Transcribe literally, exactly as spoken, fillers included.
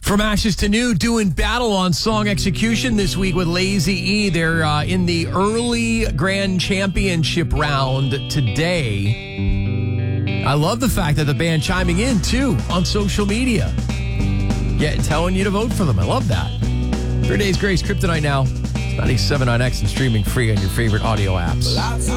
From Ashes to New, doing battle on song execution this week with Lazy E. They're uh, in the early Grand Championship round today. I love the fact that the band chiming in, too, on social media. Yeah, telling you to vote for them. I love that. Your day's Grace Kryptonite now. It's ninety-seven on X and streaming free on your favorite audio apps.